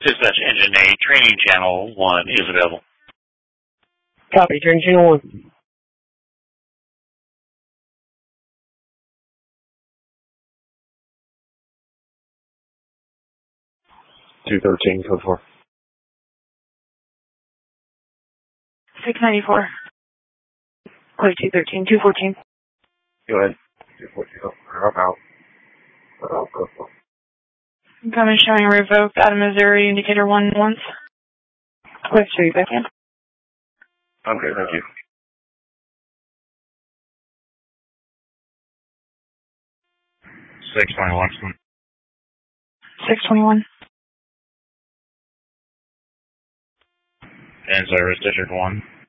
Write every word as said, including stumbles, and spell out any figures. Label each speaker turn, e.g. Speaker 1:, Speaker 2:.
Speaker 1: Dispatch Engine A, training channel one is available.
Speaker 2: Copy, training channel one.
Speaker 3: two thirteen, code four.
Speaker 4: six ninety-four. Code two thirteen, two fourteen.
Speaker 3: Go ahead. two fourteen, I'm out. Oh, code four.
Speaker 4: Incoming showing revoked out of Missouri, indicator one once. Let's show you back in.
Speaker 3: Okay, thank you. six twenty-one.
Speaker 4: six twenty-one.
Speaker 3: And service district one.